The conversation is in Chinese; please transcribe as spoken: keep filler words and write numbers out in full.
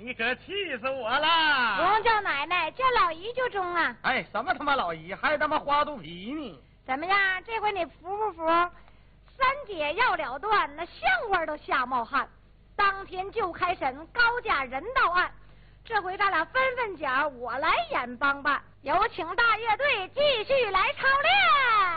你可气死我了！ 不用叫奶奶，叫老姨就中啊！ 哎，什么他妈老姨，还他妈花肚皮呢？ 怎么样？这回你服不服？三姐要了断，那香花都吓冒汗。当天就开审高价人道案，这回他俩分分奖，我来演帮办。有请大乐队继续来操练。